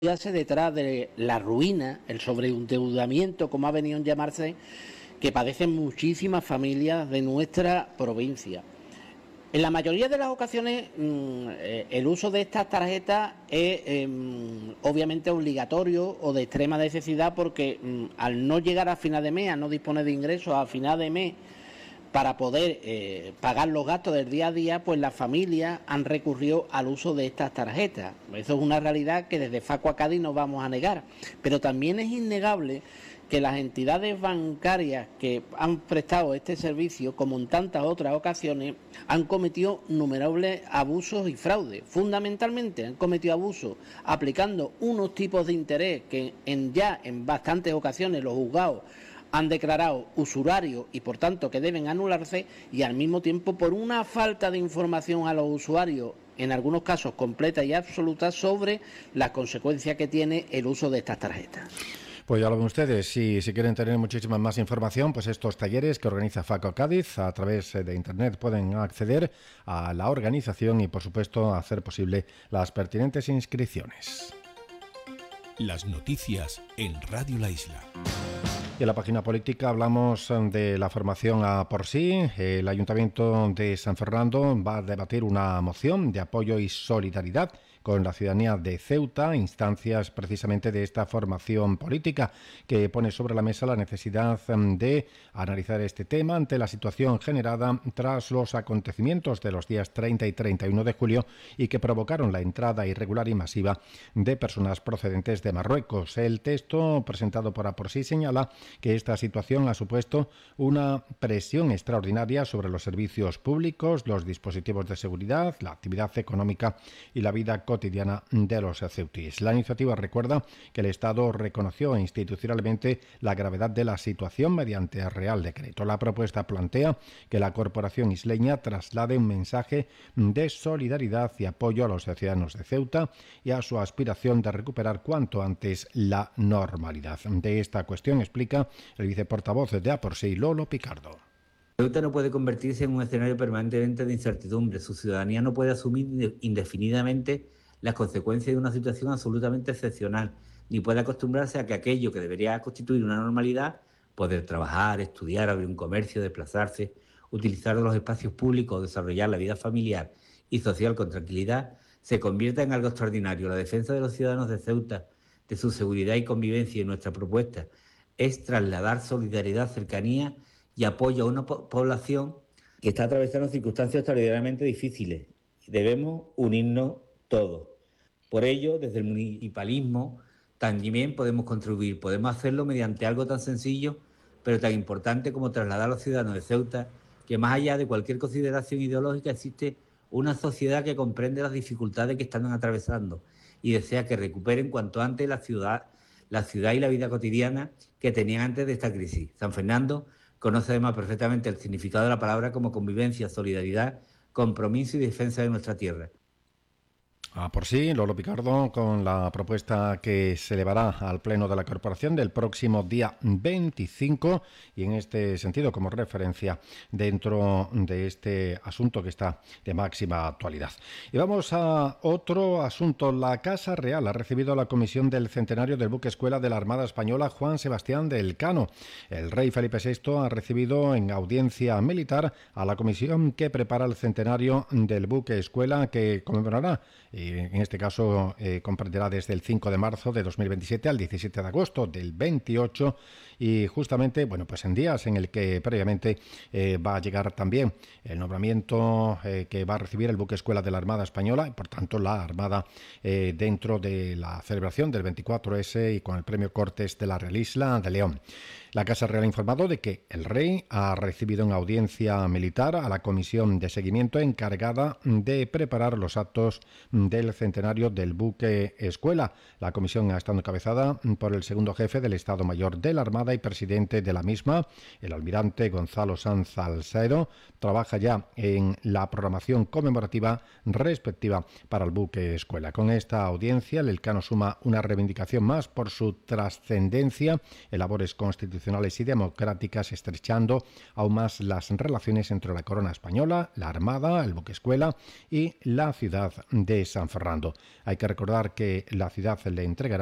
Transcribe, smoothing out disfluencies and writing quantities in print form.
detrás de la ruina, el sobreendeudamiento, como ha venido a llamarse, que padecen muchísimas familias de nuestra provincia. En la mayoría de las ocasiones el uso de estas tarjetas es obviamente obligatorio o de extrema necesidad porque al no llegar a final de mes, a no disponer de ingresos a final de mes para poder pagar los gastos del día a día, pues las familias han recurrido al uso de estas tarjetas. Eso es una realidad que desde Facua Cádiz no vamos a negar, pero también es innegable que las entidades bancarias que han prestado este servicio, como en tantas otras ocasiones, han cometido innumerables abusos y fraudes. Fundamentalmente han cometido abusos aplicando unos tipos de interés que en bastantes ocasiones los juzgados han declarado usurarios y por tanto que deben anularse, y al mismo tiempo por una falta de información a los usuarios, en algunos casos completa y absoluta, sobre las consecuencias que tiene el uso de estas tarjetas. Pues ya lo ven ustedes, si quieren tener muchísima más información, pues estos talleres que organiza Facua Cádiz a través de internet pueden acceder a la organización y por supuesto hacer posible las pertinentes inscripciones. Las noticias en Radio La Isla. Y en la página política hablamos de la formación a por sí. El Ayuntamiento de San Fernando va a debatir una moción de apoyo y solidaridad con la ciudadanía de Ceuta, instancias precisamente de esta formación política que pone sobre la mesa la necesidad de analizar este tema ante la situación generada tras los acontecimientos de los días 30 y 31 de julio y que provocaron la entrada irregular y masiva de personas procedentes de Marruecos. El texto presentado por APORSI señala que esta situación ha supuesto una presión extraordinaria sobre los servicios públicos, los dispositivos de seguridad, la actividad económica y la vida cotidiana de los ceutíes. La iniciativa recuerda que el Estado reconoció institucionalmente la gravedad de la situación mediante Real Decreto. La propuesta plantea que la Corporación isleña traslade un mensaje de solidaridad y apoyo a los ciudadanos de Ceuta y a su aspiración de recuperar cuanto antes la normalidad. De esta cuestión explica el viceportavoz de APORSI, Lolo Picardo. Ceuta no puede convertirse en un escenario permanentemente de incertidumbre. Su ciudadanía no puede asumir indefinidamente las consecuencias de una situación absolutamente excepcional, ni puede acostumbrarse a que aquello que debería constituir una normalidad, poder trabajar, estudiar, abrir un comercio, desplazarse, utilizar los espacios públicos, desarrollar la vida familiar y social con tranquilidad, se convierta en algo extraordinario. La defensa de los ciudadanos de Ceuta, de su seguridad y convivencia, y nuestra propuesta es trasladar solidaridad, cercanía y apoyo a una población que está atravesando circunstancias extraordinariamente difíciles. Debemos unirnos todos. Por ello, desde el municipalismo también podemos contribuir. Podemos hacerlo mediante algo tan sencillo, pero tan importante como trasladar a los ciudadanos de Ceuta que más allá de cualquier consideración ideológica existe una sociedad que comprende las dificultades que están atravesando y desea que recuperen cuanto antes la ciudad y la vida cotidiana que tenían antes de esta crisis. San Fernando conoce además perfectamente el significado de la palabra como convivencia, solidaridad, compromiso y defensa de nuestra tierra. APORSI, Lolo Picardo, con la propuesta que se elevará al Pleno de la Corporación del próximo día 25 y en este sentido como referencia dentro de este asunto que está de máxima actualidad. Y vamos a otro asunto. La Casa Real ha recibido a la comisión del centenario del buque escuela de la Armada Española Juan Sebastián de Elcano. El rey Felipe VI ha recibido en audiencia militar a la comisión que prepara el centenario del buque escuela que conmemorará en este caso comprenderá desde el 5 de marzo de 2027 al 17 de agosto del 28 y justamente, bueno, pues en días en el que previamente va a llegar también el nombramiento que va a recibir el buque escuela de la Armada Española y por tanto la Armada dentro de la celebración del 24S y con el premio Cortes de la Real Isla de León. La Casa Real ha informado de que el rey ha recibido en audiencia militar a la comisión de seguimiento encargada de preparar los actos del centenario del buque escuela. La comisión ha estado encabezada por el segundo jefe del Estado Mayor de la Armada y presidente de la misma, el almirante Gonzalo Sanz Salcedo. Trabaja ya en la programación conmemorativa respectiva para el buque escuela. Con esta audiencia, el Elcano suma una reivindicación más por su trascendencia en labores constitucionales constitucionales y democráticas, estrechando aún más las relaciones entre la corona española, la Armada, el buque escuela y la ciudad de San Fernando. Hay que recordar que la ciudad le entregará